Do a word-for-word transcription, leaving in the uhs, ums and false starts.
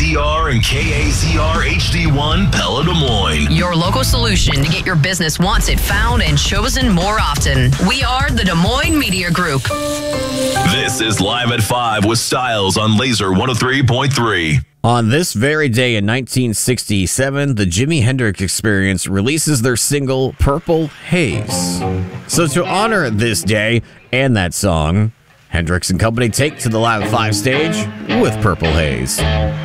Z R and K A Z R H D one Pella Des Moines. Your local solution to get your business wants it found and chosen more often. We are the Des Moines Media Group. This is Live at five with Styles on Laser one oh three point three. On this very day in nineteen sixty-seven, the Jimi Hendrix Experience releases their single, Purple Haze. So to honor this day and that song, Hendrix and company take to the Live at five stage with Purple Haze.